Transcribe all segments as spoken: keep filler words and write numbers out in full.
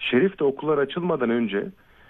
Şerif de okullar açılmadan önce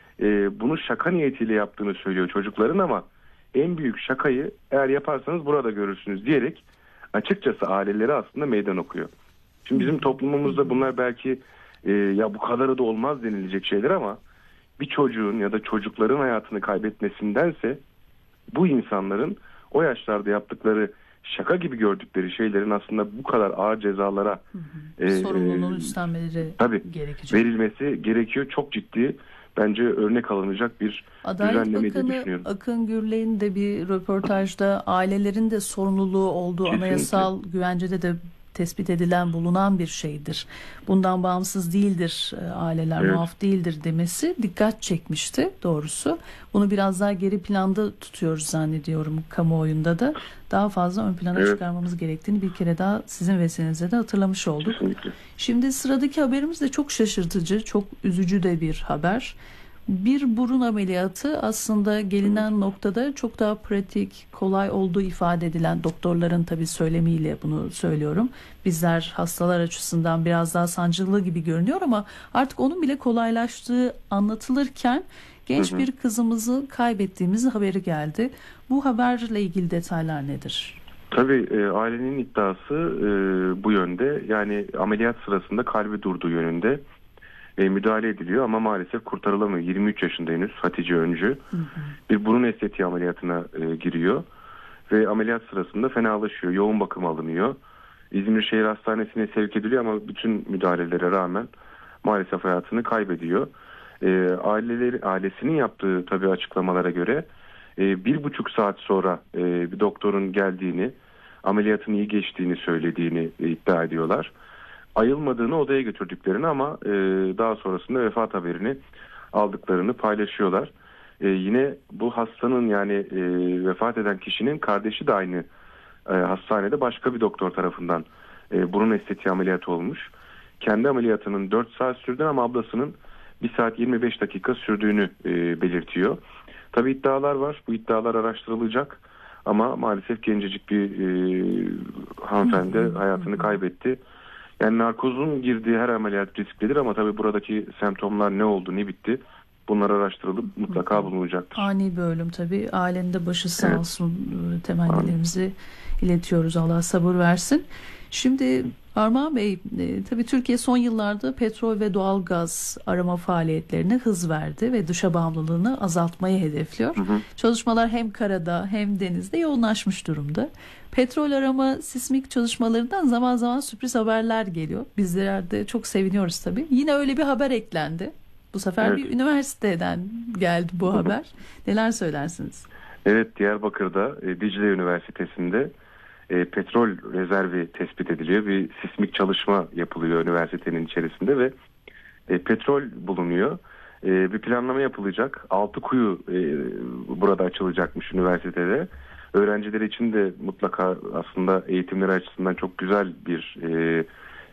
e, bunu şaka niyetiyle yaptığını söylüyor çocukların, ama en büyük şakayı eğer yaparsanız burada görürsünüz diyerek açıkçası aileleri aslında meydan okuyor. Şimdi bizim toplumumuzda bunlar belki e, ya bu kadarı da olmaz denilecek şeyler, ama bir çocuğun ya da çocukların hayatını kaybetmesindense bu insanların o yaşlarda yaptıkları şaka gibi gördükleri şeylerin aslında bu kadar ağır cezalara hı hı. E, sorumluluğunu e, üstlenmeleri tabii, gerekecek. verilmesi gerekiyor. Çok ciddi, bence örnek alınacak bir Adalet düzenlemeyi Bakanı düşünüyorum. Akın Gürley'in de bir röportajda ailelerin de sorumluluğu olduğu Kesinlikle. Anayasal güvencede de tespit edilen, bulunan bir şeydir. Bundan bağımsız değildir, aileler Evet. muaf değildir demesi dikkat çekmişti doğrusu. Bunu biraz daha geri planda tutuyoruz zannediyorum kamuoyunda da. Daha fazla ön plana Evet. çıkarmamız gerektiğini bir kere daha sizin vesilenizle de hatırlamış olduk. Kesinlikle. Şimdi sıradaki haberimiz de çok şaşırtıcı, çok üzücü de bir haber. Bir burun ameliyatı aslında gelinen noktada çok daha pratik, kolay olduğu ifade edilen, doktorların tabii söylemiyle bunu söylüyorum. Bizler hastalar açısından biraz daha sancılı gibi görünüyor ama artık onun bile kolaylaştığı anlatılırken genç Hı hı. bir kızımızı kaybettiğimiz haberi geldi. Bu haberle ilgili detaylar nedir? Tabii e, ailenin iddiası e, bu yönde. Yani ameliyat sırasında kalbi durduğu yönünde. E, müdahale ediliyor ama maalesef kurtarılamıyor. yirmi üç yaşında henüz Hatice Öncü. Hı hı. Bir burun estetiği ameliyatına e, giriyor ve ameliyat sırasında fenalaşıyor. Yoğun bakım alınıyor. İzmir Şehir Hastanesi'ne sevk ediliyor ama bütün müdahalelere rağmen maalesef hayatını kaybediyor. E, aileleri, ailesinin yaptığı tabii açıklamalara göre e, bir buçuk saat sonra e, bir doktorun geldiğini, ameliyatın iyi geçtiğini söylediğini e, iddia ediyorlar. Ayılmadığını, odaya götürdüklerini ama e, daha sonrasında vefat haberini aldıklarını paylaşıyorlar. E, yine bu hastanın, yani e, vefat eden kişinin kardeşi de aynı e, hastanede başka bir doktor tarafından e, burun estetiği ameliyatı olmuş. Kendi ameliyatının dört saat sürdü ama ablasının bir saat yirmi beş dakika sürdüğünü e, belirtiyor. Tabii iddialar var. Bu iddialar araştırılacak ama maalesef gencecik bir e, hanımefendi hayatını kaybetti. Yani narkozun girdiği her ameliyat risklidir ama tabii buradaki semptomlar ne oldu, ne bitti, bunlar araştırılıp mutlaka bulunacaktır. Ani bir ölüm tabii. Ailenin de başı sağ Evet. olsun, temennilerimizi iletiyoruz. Allah sabır versin. Şimdi Armağan Bey, e, tabii Türkiye son yıllarda petrol ve doğal gaz arama faaliyetlerine hız verdi ve dışa bağımlılığını azaltmayı hedefliyor. Hı hı. Çalışmalar hem karada hem denizde yoğunlaşmış durumda. Petrol arama sismik çalışmalarından zaman zaman sürpriz haberler geliyor. Bizler de çok seviniyoruz tabii. Yine öyle bir haber eklendi. Bu sefer Evet. bir üniversiteden geldi bu haber. Neler söylersiniz? Evet, Diyarbakır'da e, Dicle Üniversitesi'nde e, petrol rezervi tespit ediliyor. Bir sismik çalışma yapılıyor üniversitenin içerisinde ve e, petrol bulunuyor. E, bir planlama yapılacak. Altı kuyu e, burada açılacakmış üniversitede. Öğrenciler için de mutlaka aslında eğitimleri açısından çok güzel bir e,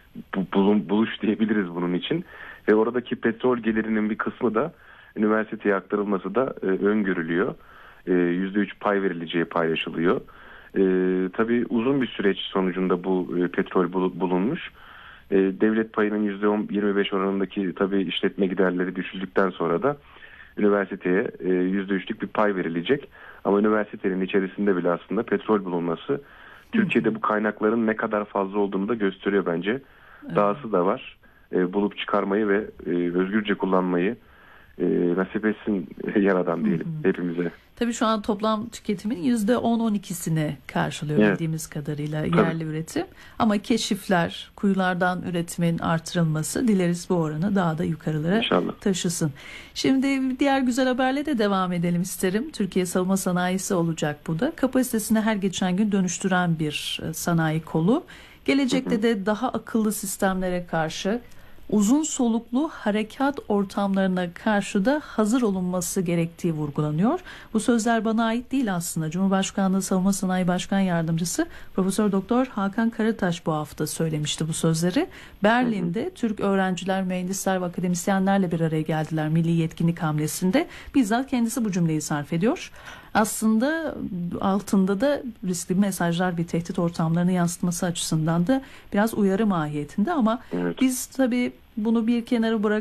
bulun, buluş diyebiliriz bunun için. Ve oradaki petrol gelirinin bir kısmı da üniversiteye aktarılması da e, öngörülüyor. E, yüzde üç pay verileceği paylaşılıyor. E, tabii uzun bir süreç sonucunda bu e, petrol bul, bulunmuş. E, devlet payının yüzde on yirmi beş oranındaki tabii işletme giderleri düşüldükten sonra da üniversiteye e, yüzde üçlük bir pay verilecek. Ama üniversitenin içerisinde bile aslında petrol bulunması Türkiye'de bu kaynakların ne kadar fazla olduğunu da gösteriyor bence. Evet. Dahası da var. E, bulup çıkarmayı ve e, özgürce kullanmayı e, nasip etsin Yaradan diyelim hı hı. hepimize. Tabii şu an toplam tüketimin yüzde on on ikisini karşılıyor evet. bildiğimiz kadarıyla yerli Tabii. üretim. Ama keşifler, kuyulardan üretimin artırılması dileriz bu oranı daha da yukarılara İnşallah. taşısın. Şimdi diğer güzel haberle de devam edelim isterim. Türkiye savunma sanayisi olacak bu da. Kapasitesini her geçen gün dönüştüren bir sanayi kolu. Gelecekte hı hı. de daha akıllı sistemlere karşı uzun soluklu harekat ortamlarına karşı da hazır olunması gerektiği vurgulanıyor. Bu sözler bana ait değil aslında. Cumhurbaşkanlığı Savunma Sanayi Başkan Yardımcısı Profesör Doktor Hakan Karataş bu hafta söylemişti bu sözleri. Berlin'de hı hı. Türk öğrenciler, mühendisler ve akademisyenlerle bir araya geldiler milli yetkinlik hamlesinde. Bizzat kendisi bu cümleyi sarf ediyor. Aslında altında da riskli mesajlar, bir tehdit ortamlarını yansıtması açısından da biraz uyarı mahiyetinde ama evet. biz tabii bunu bir kenara bırak